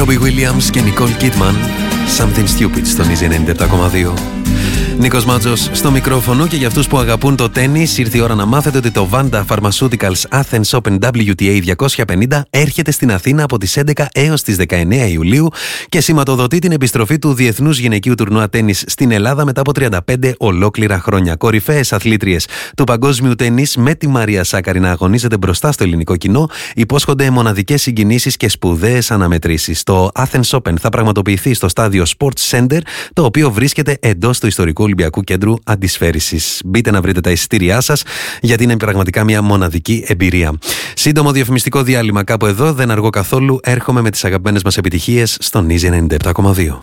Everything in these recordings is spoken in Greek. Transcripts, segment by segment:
Robbie Williams και Nicole Kidman, Something Stupid στον Easy 97,2. Νίκος Μάτζος στο μικρόφωνο, και για αυτούς που αγαπούν το τένις, ήρθε η ώρα να μάθετε ότι το Vanda Pharmaceuticals Athens Open WTA 250 έρχεται στην Αθήνα από τις 11 έως τις 19 Ιουλίου και σηματοδοτεί την επιστροφή του Διεθνούς Γυναικείου Τουρνουά Τένις στην Ελλάδα μετά από 35 ολόκληρα χρόνια. Κορυφαίες αθλήτριες του παγκόσμιου τένις με τη Μαρία Σάκαρη να αγωνίζεται μπροστά στο ελληνικό κοινό υπόσχονται μοναδικές συγκινήσεις και σπουδαίες αναμετρήσεις. Το Athens Open θα πραγματοποιηθεί στο στάδιο Sports Center, το οποίο βρίσκεται εντός του ιστορικού Ολυμπιακού Κέντρου Αντισφαίρισης. Μπείτε να βρείτε τα εισιτήριά σας, γιατί είναι πραγματικά μια μοναδική εμπειρία. Σύντομο διαφημιστικό διάλειμμα κάπου εδώ, δεν αργώ καθόλου. Έρχομαι με τις αγαπημένες μας επιτυχίες στον Easy 97,2.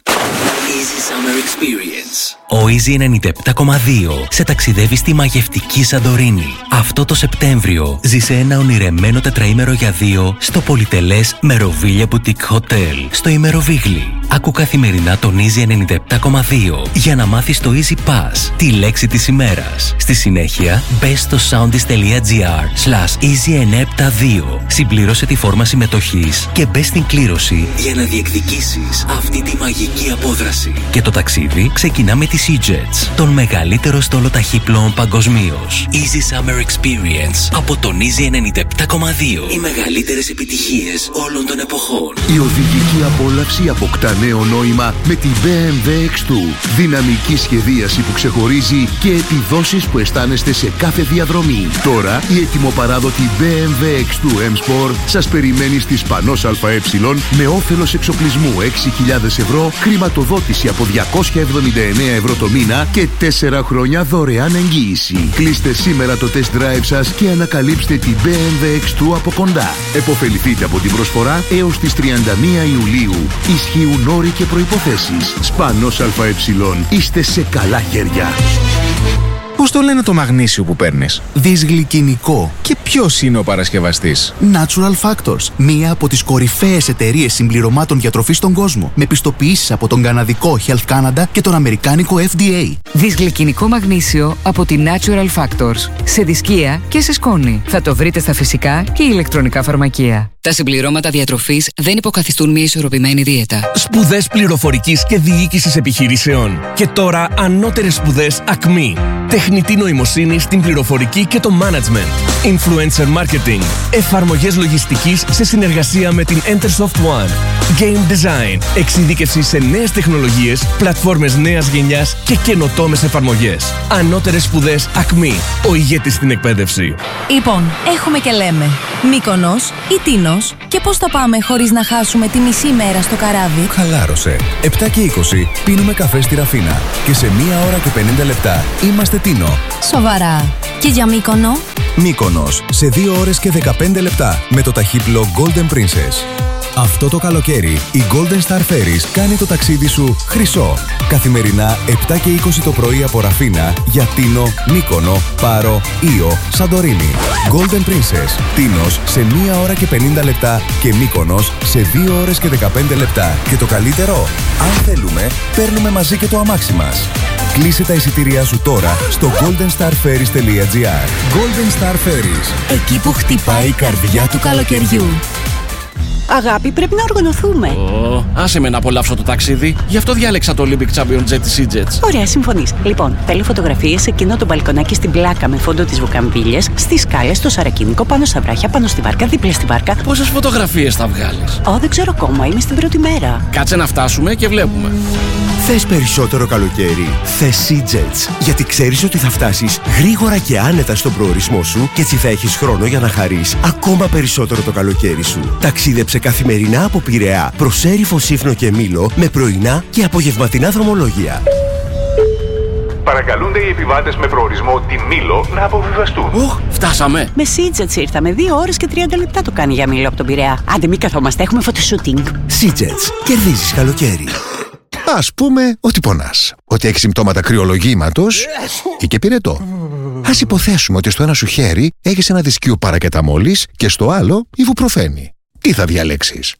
Ο Easy 97,2 σε ταξιδεύει στη μαγευτική Σαντορίνη. Αυτό το Σεπτέμβριο ζήσε ένα ονειρεμένο τετραήμερο για δύο στο πολυτελές Meroviglia Boutique Hotel στο Ημεροβίγλι. Άκου καθημερινά τον Easy 97,2 για να μάθεις το Easy Pass, τη λέξη της ημέρας. Στη συνέχεια, μπες στο soundis.gr/Easy972. Συμπλήρωσε τη φόρμα συμμετοχής και μπες στην κλήρωση για να διεκδικήσεις αυτή τη μαγική απόδραση. Και το ταξίδι ξεκινά με τη SeaJets, τον μεγαλύτερο στόλο ταχύπλοων παγκοσμίως. Easy Summer Experience από τον Easy 97,2. Οι μεγαλύτερες επιτυχίες όλων των εποχών. Η οδηγική απόλαυση αποκτά νέο νόημα με τη BMW X2. Δυναμική σχεδίαση που ξεχωρίζει και επιδόσεις που αισθάνεστε σε κάθε διαδρομή. Τώρα η ετοιμοπαράδοτη BMW X2 M Sport σας περιμένει στη Σπανός ΑΕ με όφελος εξοπλισμού 6.000 ευρώ, χρηματοδότηση από 279 ευρώ το μήνα και 4 χρόνια δωρεάν εγγύηση. Κλείστε σήμερα το test drive σας και ανακαλύψτε την BMW X2 από κοντά. Εποφεληθείτε από την προσφορά έως τις 31 Ιουλίου. Ισχύουν όροι και προϋποθέσεις. Σπανός ΑΕ. Είστε σε καλά χέρια. Πώς το λένε το μαγνήσιο που παίρνεις? Δυσγλυκινικό. Και ποιος είναι ο παρασκευαστής? Natural Factors, μία από τις κορυφαίες εταιρείες συμπληρωμάτων διατροφής στον κόσμο, με πιστοποιήσεις από τον καναδικό Health Canada και τον αμερικάνικο FDA. Δυσγλυκινικό μαγνήσιο από τη Natural Factors. Σε δισκία και σε σκόνη. Θα το βρείτε στα φυσικά και ηλεκτρονικά φαρμακεία. Τα συμπληρώματα διατροφής δεν υποκαθιστούν μια ισορροπημένη δίαιτα. Σπουδές πληροφορικής και διοίκησης επιχειρήσεων. Και τώρα ανώτερες σπουδές ΑΚΜΗ. Τεχνητή νοημοσύνη στην πληροφορική και το management. Influencer marketing. Εφαρμογές λογιστικής σε συνεργασία με την Entersoft One. Game design. Εξειδίκευση σε νέες τεχνολογίες, πλατφόρμες νέας γενιάς και καινοτόμες εφαρμογές. Ανώτερες σπουδές ΑΚΜΗ. Ο ηγέτης στην εκπαίδευση. Λοιπόν, έχουμε και λέμε. Μύκονος ή Τίνος, και πώς θα πάμε χωρίς να χάσουμε τη μισή μέρα στο καράβι? Χαλάρωσε. 7 και 20 πίνουμε καφέ στη Ραφίνα και σε 1 ώρα και 50 λεπτά είμαστε Τίνο. Σοβαρά. Και για Μύκονο? Μύκονος σε 2 ώρες και 15 λεπτά με το ταχύπλο Golden Princess. Αυτό το καλοκαίρι η Golden Star Ferries κάνει το ταξίδι σου χρυσό. Καθημερινά 7 και 20 το πρωί από Ραφίνα για Τίνο, Μύκονο, Πάρο, Ήο, Σαντορίνη. Golden Princess, Τίνος σε 1 ώρα και 50 λεπτά και Μύκονος σε 2 ώρες και 15 λεπτά. Και το καλύτερο, αν θέλουμε, παίρνουμε μαζί και το αμάξι μας. Κλείσε τα εισιτήριά σου τώρα στο goldenstarferries.gr. Golden Star Ferries. Εκεί που χτυπάει η καρδιά του καλοκαιριού. Αγάπη, πρέπει να οργανωθούμε. Άσε με να απολαύσω το ταξίδι. Γι' αυτό διάλεξα το Olympic Champion Jet της SeaJets. Ωραία, συμφωνείς. Λοιπόν, θέλω φωτογραφίες σε εκείνο το μπαλκονάκι στην πλάκα με φόντο τις βουκαμβίλιες, στις σκάλες, στο Σαρακίνικο, πάνω στα βράχια, πάνω στη βάρκα, δίπλα στη βάρκα. Πόσες φωτογραφίες θα βγάλεις? Δεν ξέρω ακόμα. Είμαι στην πρώτη μέρα. Κάτσε να φτάσουμε και βλέπουμε. Θες περισσότερο καλοκαίρι? Θες SeaJets. Γιατί ξέρεις ότι θα φτάσεις γρήγορα και άνετα στον προορισμό σου και έτσι θα έχεις χρόνο για να χαρείς ακόμα περισσότερο το καλοκαίρι σου. Ταξίδεψε καθημερινά από Πειραιά προς Έριφο, Σύφνο και Μήλο με πρωινά και απογευματινά δρομολόγια. Παρακαλούνται οι επιβάτες με προορισμό τη Μήλο να αποβιβαστούν. Φτάσαμε. Με SeaJets ήρθαμε. 2 ώρες και 30 λεπτά το κάνει για Μήλο από τον Πειραιά. Άντε, μην καθόμαστε, έχουμε φωτοσούτινγκ. SeaJets. Κερδίζεις καλοκαίρι. Ας πούμε ότι πονάς, ότι έχεις συμπτώματα κρυολογήματος ή και πυρετό. Ας υποθέσουμε ότι στο ένα σου χέρι έχεις ένα δισκείο παρακεταμόλης και στο άλλο ιβουπροφένη. Τι θα διαλέξεις?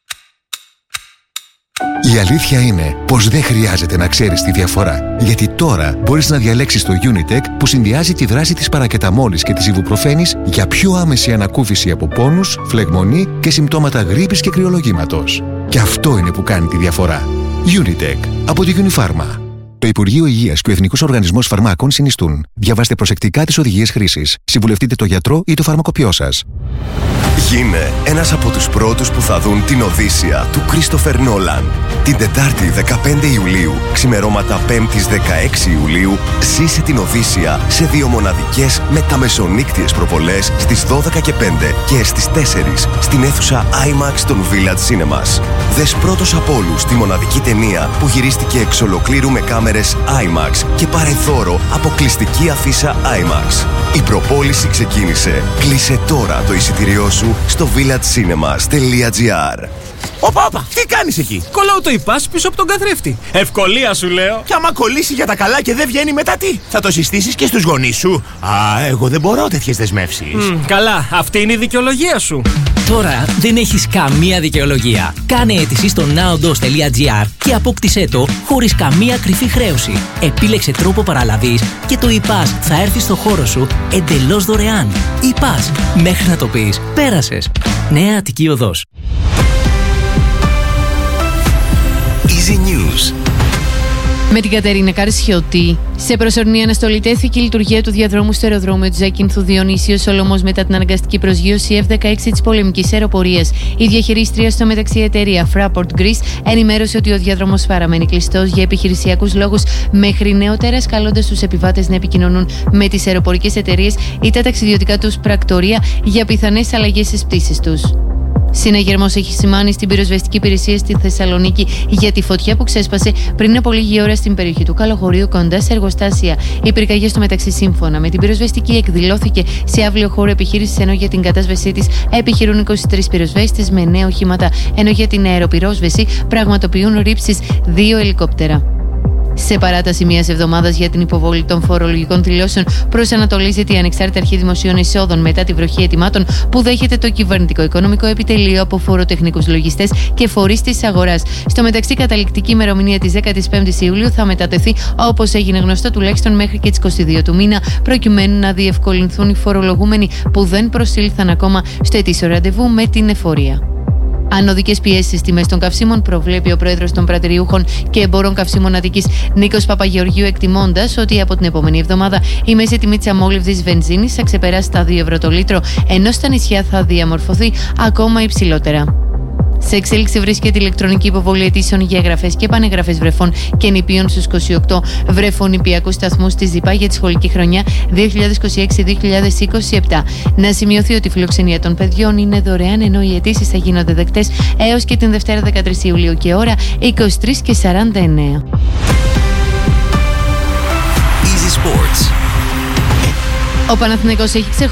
Η αλήθεια είναι πως δεν χρειάζεται να ξέρεις τη διαφορά, γιατί τώρα μπορείς να διαλέξεις το Unitec που συνδυάζει τη δράση της παρακεταμόλης και της ιβουπροφένης για πιο άμεση ανακούφιση από πόνους, φλεγμονή και συμπτώματα γρίπης και κρυολογήματος. Και αυτό είναι που κάνει τη διαφορά. Unitec από τη Unifarma. Το Υπουργείο Υγείας και ο Εθνικός Οργανισμός Φαρμάκων συνιστούν. Διαβάστε προσεκτικά τις οδηγίες χρήσης. Συμβουλευτείτε το γιατρό ή το φαρμακοποιό σας. Γίνε ένας από τους πρώτους που θα δουν την Οδύσσεια του Κρίστοφερ Νόλαν. Την Τετάρτη 15 Ιουλίου, ξημερώματα 5ης 16 Ιουλίου, ζήσε την Οδύσσεια σε 2 μοναδικές μεταμεσονύκτιες προβολές στις 12 και 5 και στις 4 στην αίθουσα IMAX των Village Cinemas. Δες πρώτος από όλους τη μοναδική ταινία που γυρίστηκε εξ ολοκλήρου με κάμερες IMAX και πάρε δώρο αποκλειστική αφίσα IMAX. Η προπόληση ξεκίνησε. Κλείσε τώρα το εισιτήριό σου στο villagecinema.gr. Όπα, τι κάνεις εκεί? Κολλάω το iPass πίσω από τον καθρέφτη. Ευκολία σου λέω. Και άμα κολλήσει για τα καλά και δεν βγαίνει μετά τι? Θα το συστήσεις και στους γονείς σου? Εγώ δεν μπορώ τέτοιες δεσμεύσεις. Καλά, αυτή είναι η δικαιολογία σου. Τώρα δεν έχεις καμία δικαιολογία. Κάνε αίτηση στο nowdos.gr και απόκτησέ το χωρίς καμία κρυφή χρέωση. Επίλεξε τρόπο παραλαβής και το iPass θα έρθει στο χώρο σου εντελώς δωρεάν. iPass, μέχρι να το πεις, πέρασες. Νέα Αττική Οδός. Easy News. Με την Κατερίνα Καρσιώτη. Σε προσωρινή αναστολή τέθηκε η λειτουργία του διαδρόμου στο αεροδρόμιο του Ζακίνθου Διονύσιος Σολωμός μετά την αναγκαστική προσγείωση F-16 της πολεμικής αεροπορίας. Η διαχειρίστρια στο μεταξύ εταιρεία Fraport Greece ενημέρωσε ότι ο διάδρομος παραμένει κλειστός για επιχειρησιακούς λόγους μέχρι νεότερα, καλώντας τους επιβάτες να επικοινωνούν με τις αεροπορικές εταιρείες ή τα ταξιδιωτικά τους πρακτορεία για πιθανές αλλαγές στις πτήσεις τους. Συναγερμός έχει σημάνει στην πυροσβεστική υπηρεσία στη Θεσσαλονίκη για τη φωτιά που ξέσπασε πριν από λίγη ώρα στην περιοχή του Καλοχωρίου κοντά σε εργοστάσια. Η πυρκαγιά στο μεταξύ, σύμφωνα με την πυροσβεστική, εκδηλώθηκε σε αύριο χώρο επιχείρησης, ενώ για την κατάσβεσή της επιχειρούν 23 πυροσβέστες με νέα οχήματα, ενώ για την αεροπυρόσβεση πραγματοποιούν ρήψεις 2 ελικόπτερα. Σε παράταση μιας εβδομάδας για την υποβολή των φορολογικών δηλώσεων, προσανατολίζεται η Ανεξάρτητη Αρχή Δημοσίων Εισόδων μετά τη βροχή αιτημάτων που δέχεται το Κυβερνητικό Οικονομικό Επιτελείο από φοροτεχνικούς λογιστές και φορείς της αγοράς. Στο μεταξύ, καταληκτική ημερομηνία της 15ης Ιουλίου θα μετατεθεί, όπως έγινε γνωστό, τουλάχιστον μέχρι και τις 22 του μήνα, προκειμένου να διευκολυνθούν οι φορολογούμενοι που δεν προσήλθαν ακόμα στο ετήσιο ραντεβού με την εφορία. Ανωδικές πιέσεις στις τιμές των καυσίμων προβλέπει ο πρόεδρος των πρατηριούχων και εμπόρων καυσίμων Αττικής, Νίκος Παπαγεωργίου, εκτιμώντας ότι από την επόμενη εβδομάδα η μέση τιμή της αμόλυβδης βενζίνης θα ξεπεράσει τα 2 ευρώ το λίτρο, ενώ στα νησιά θα διαμορφωθεί ακόμα υψηλότερα. Σε εξέλιξη βρίσκεται η ηλεκτρονική υποβολή αιτήσεων για εγγραφές και επανεγγραφές βρεφών και νηπίων στους 28 βρεφονηπιακούς σταθμούς της ΔΥΠΑ για τη σχολική χρονιά 2026-2027. Να σημειωθεί ότι η φιλοξενία των παιδιών είναι δωρεάν, ενώ οι αιτήσεις θα γίνονται δεκτές έως και την Δευτέρα 13 Ιουλίου και ώρα 23:49. Easy Sports. Ο Παναθηναϊκός έχει